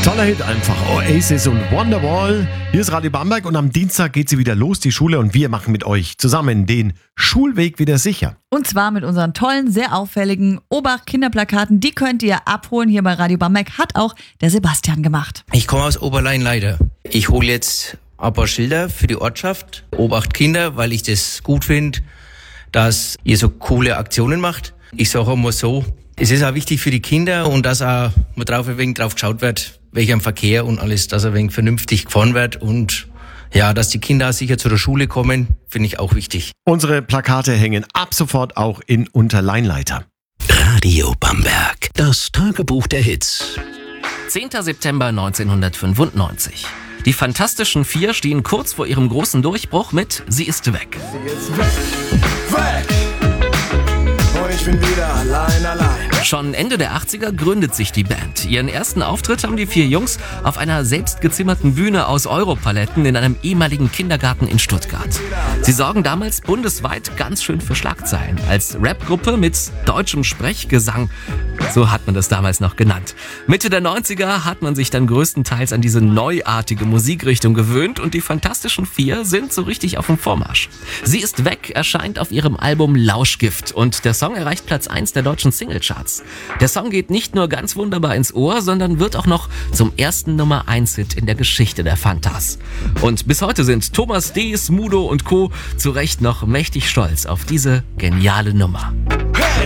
Toller Hit einfach. Oasis und Wonderwall. Hier ist Radio Bamberg und am Dienstag geht sie wieder los, die Schule, und wir machen mit euch zusammen den Schulweg wieder sicher. Und zwar mit unseren tollen, sehr auffälligen Obacht-Kinderplakaten. Die könnt ihr abholen hier bei Radio Bamberg. Hat auch der Sebastian gemacht. Ich komme aus Oberleinleider. Ich hole jetzt ein paar Schilder für die Ortschaft. Obacht Kinder, weil ich das gut finde, dass ihr so coole Aktionen macht. Ich sage immer so, es ist auch wichtig für die Kinder und dass auch mal ein wenig drauf geschaut wird, welcher Verkehr und alles, dass ein wenig vernünftig gefahren wird und ja, dass die Kinder auch sicher zu der Schule kommen, finde ich auch wichtig. Unsere Plakate hängen ab sofort auch in Unterleinleiter. Radio Bamberg, das Tagebuch der Hits. 10. September 1995. Die Fantastischen Vier stehen kurz vor ihrem großen Durchbruch mit Sie ist weg. Sie ist weg. Und ich bin wieder allein. Schon Ende der 80er gründet sich die Band. Ihren ersten Auftritt haben die vier Jungs auf einer selbstgezimmerten Bühne aus Europaletten in einem ehemaligen Kindergarten in Stuttgart. Sie sorgen damals bundesweit ganz schön für Schlagzeilen. Als Rapgruppe mit deutschem Sprechgesang. So hat man das damals noch genannt. Mitte der 90er hat man sich dann größtenteils an diese neuartige Musikrichtung gewöhnt und die Fantastischen Vier sind so richtig auf dem Vormarsch. Sie ist weg erscheint auf ihrem Album Lauschgift und der Song erreicht Platz 1 der deutschen Singlecharts. Der Song geht nicht nur ganz wunderbar ins Ohr, sondern wird auch noch zum ersten Nummer-1-Hit in der Geschichte der Fantas. Und bis heute sind Thomas D., Smudo und Co. zu Recht noch mächtig stolz auf diese geniale Nummer.